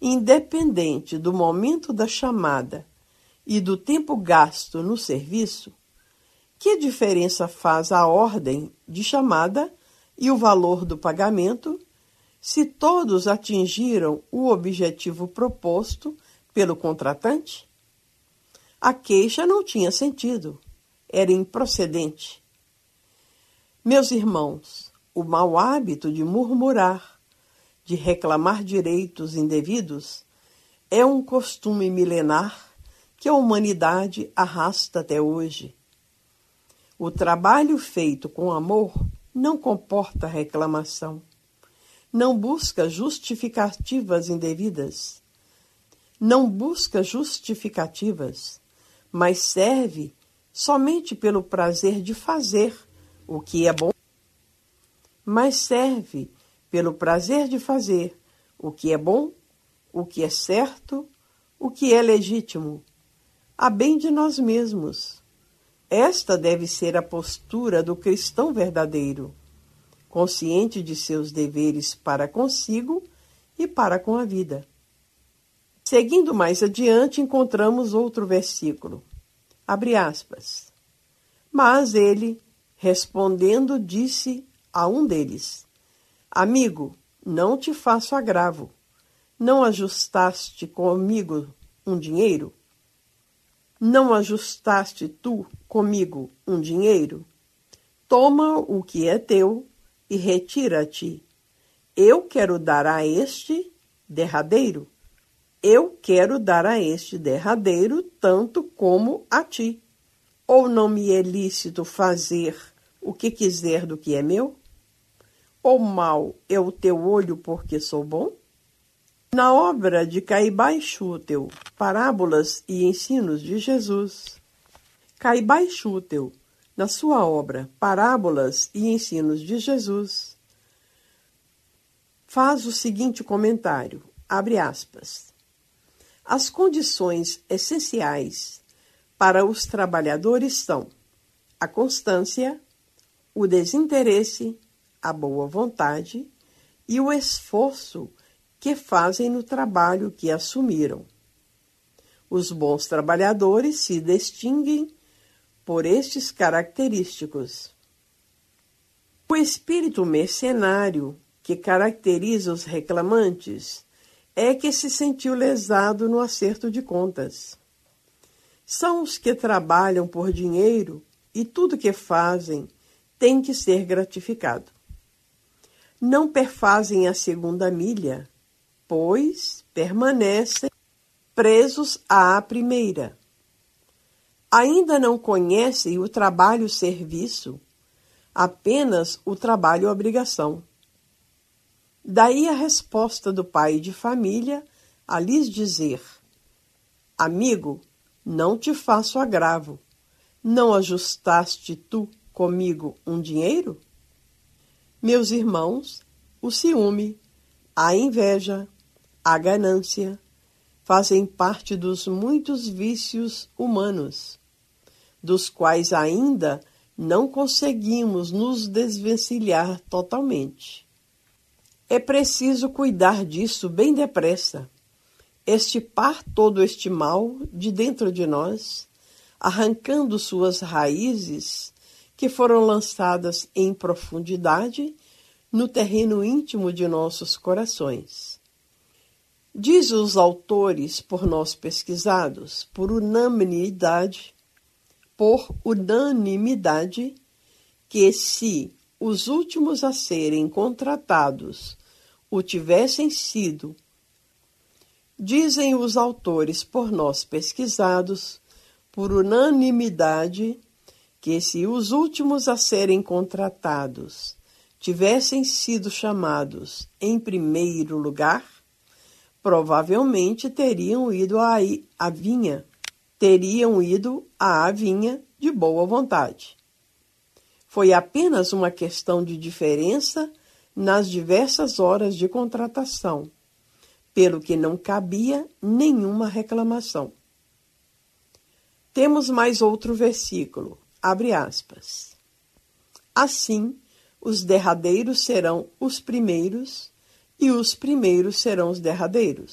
independente do momento da chamada e do tempo gasto no serviço, que diferença faz a ordem de chamada e o valor do pagamento se todos atingiram o objetivo proposto pelo contratante? A queixa não tinha sentido, era improcedente. Meus irmãos, o mau hábito de murmurar, de reclamar direitos indevidos, é um costume milenar que a humanidade arrasta até hoje. O trabalho feito com amor não comporta reclamação, não busca justificativas indevidas, mas serve somente pelo prazer de fazer o que é bom, o que é certo, o que é legítimo, a bem de nós mesmos. Esta deve ser a postura do cristão verdadeiro, consciente de seus deveres para consigo e para com a vida. Seguindo mais adiante, encontramos outro versículo. Abre aspas. Mas ele, respondendo, disse a um deles: Amigo, não te faço agravo. Não ajustaste comigo um dinheiro? Não ajustaste tu comigo um dinheiro? Toma o que é teu e retira-te. Eu quero dar a este derradeiro. Tanto como a ti. Ou não me é lícito fazer o que quiser do que é meu? Ou mal é o teu olho porque sou bom? Na obra de Caibai Schuttel, Parábolas e Ensinos de Jesus, Caibai Schuttel, na sua obra Parábolas e Ensinos de Jesus, faz o seguinte comentário, abre aspas. As condições essenciais para os trabalhadores são a constância, o desinteresse, a boa vontade e o esforço que fazem no trabalho que assumiram. Os bons trabalhadores se distinguem por estes característicos. O espírito mercenário que caracteriza os reclamantes é que se sentiu lesado no acerto de contas. São os que trabalham por dinheiro e tudo que fazem tem que ser gratificado. Não perfazem a segunda milha, pois permanecem presos à primeira. Ainda não conhecem o trabalho-serviço, apenas o trabalho-obrigação. Daí a resposta do pai de família a lhes dizer: Amigo, não te faço agravo. Não ajustaste tu comigo um dinheiro? Meus irmãos, o ciúme, a inveja, a ganância fazem parte dos muitos vícios humanos, dos quais ainda não conseguimos nos desvencilhar totalmente. É preciso cuidar disso bem depressa, extirpar todo este mal de dentro de nós, arrancando suas raízes que foram lançadas em profundidade no terreno íntimo de nossos corações. Diz os autores por nós pesquisados, por unanimidade, que se os últimos a serem contratados o tivessem sido, dizem os autores por nós pesquisados, por unanimidade, que se os últimos a serem contratados tivessem sido chamados em primeiro lugar, provavelmente teriam ido à vinha de boa vontade. Foi apenas uma questão de diferença nas diversas horas de contratação, pelo que não cabia nenhuma reclamação. Temos mais outro versículo, abre aspas. Assim, os derradeiros serão os primeiros, e os primeiros serão os derradeiros.